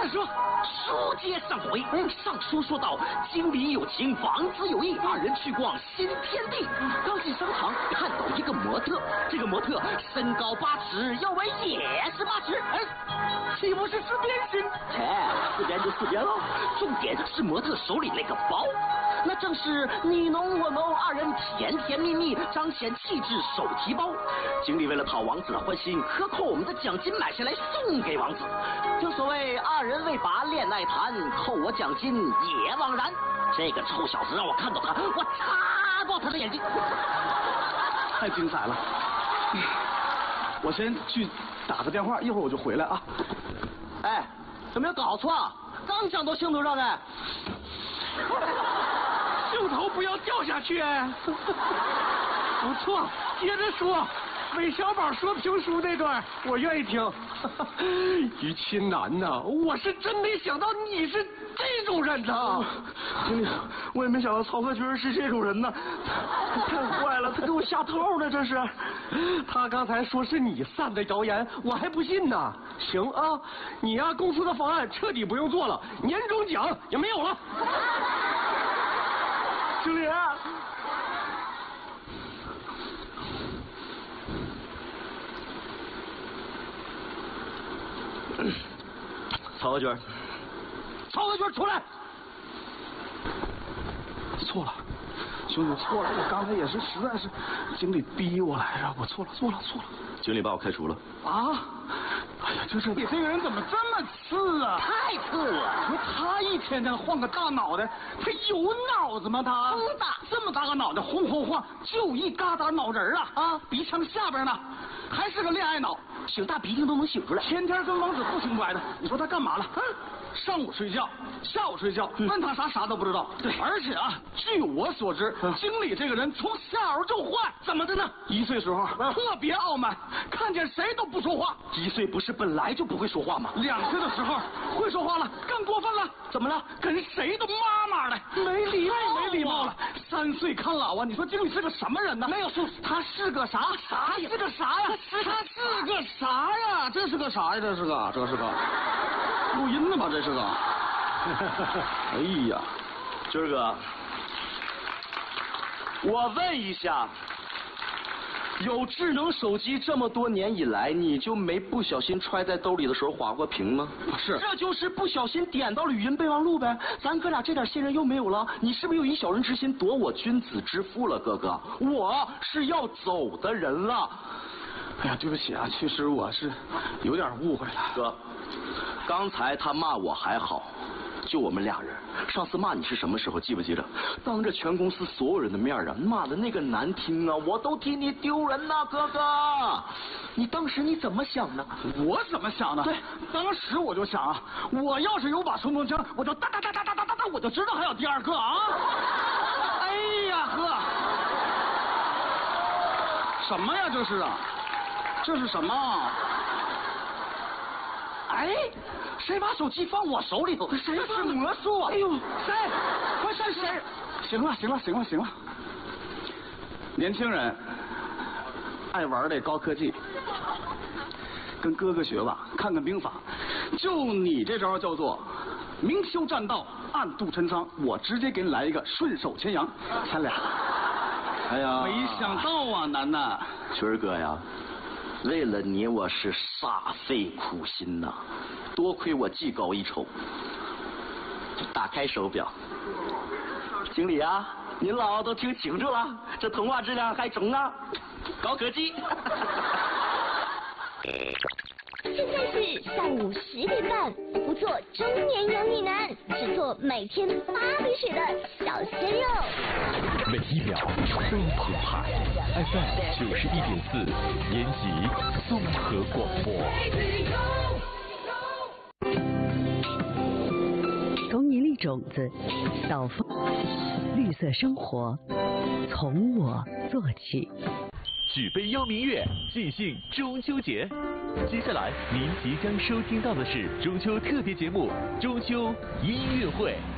慢说。 书接上回，上书说到，经理有情，王子有意，二人去逛新天地。刚进商场，看到一个模特，这个模特身高8尺，腰围也是8尺，岂不是四边形？四边就4边喽。重点是模特手里那个包，那正是你侬我侬二人甜甜蜜蜜、彰显气质手提包。经理为了讨王子的欢心，克扣我们的奖金买下来送给王子。正所谓二人为把恋爱谈，扣我奖金也枉然。这个臭小子让我看到他，我擦爆他的眼睛！ 太精彩了。我先去打个电话，一会儿我就回来啊。 哎，有没有搞错？刚讲到兴头上呢。 兴头不要掉下去。不错，接着说。韦小宝说评书那段，我愿意听。于钦南呐，我是真没想到你是这种人呐！经理，我也没想到曹克军是这种人呢，太坏了，他给我下套呢，这是。他刚才说是你散的谣言，我还不信呢。行啊，你呀，公司的方案彻底不用做了，年终奖也没有了。经理。 曹克军，曹克军出来！ 错了，兄弟，错了，我刚才也是实在是经理逼我来着，我错了。 经理把我开除了。 啊！哎呀，这是你这个人怎么这么次啊？ 太次了！ 说他一天天换个大脑袋，他有脑子吗？他这么大个脑袋，轰轰晃，就一疙瘩脑仁啊！鼻腔下边呢，还是个恋爱脑， 擤大鼻涕都能擤出来， 天天跟王子不清不白的。你说他干嘛了？上午睡觉，下午睡觉，问他啥都不知道。 对， 而且啊，据我所知，经理这个人从小就坏， 怎么的呢 ？1岁时候特别傲慢，看见谁都不说话。 1岁不是本来就不会说话吗 ？2岁的时候会说话了，更过分了。 怎么了？ 跟谁都妈的，没礼貌了。3岁看老啊！你说经理是个什么人呢？ 没有素质， 他是个啥？他是个啥呀？他是个啥呀？这是个啥呀？这是个录音的吧？这是个。哎呀， 军儿哥，我问一下，有智能手机这么多年以来，你就没不小心揣在兜里的时候划过屏吗？ 是， 这就是不小心点到了语音备忘录呗。咱哥俩这点信任又没有了，你是不是又以小人之心夺我君子之腹了，哥哥？我是要走的人了。 哎呀，对不起啊，其实我是有点误会了。 哥，刚才他骂我还好，就我们俩人。上次骂你是什么时候？记不记得？当着全公司所有人的面啊，骂的那个难听啊，我都替你丢人呐，哥哥。你当时你怎么想的？ 我怎么想的？ 对， 当时我就想啊，我要是有把冲锋枪，我就哒，我就知道还有第2个啊。哎呀呵，什么呀这是啊？这是什么？ 哎，谁把手机放我手里头？ 谁是魔术啊？ 哎呦， 谁？快上谁？ 行了。年轻人爱玩这高科技，跟哥哥学吧，看看兵法。就你这招叫做明修栈道，暗度陈仓。我直接给你来一个顺手牵羊，咱俩。 哎呀， 没想到啊，楠楠， 群儿哥呀。为了你，我是煞费苦心呐！多亏我技高一筹。打开手表，经理啊，您老都听清楚了，这通话质量还中啊，高科技。 现在是下午10点半，不做中年油腻男，只做每天8滴水的小鲜肉。 每一秒都澎湃 ，FM 91.4，延吉综合广播。 从一粒种子到绿色生活，从我做起。 举杯邀明月，尽兴中秋节。接下来您即将收听到的是中秋特别节目《中秋音乐会》。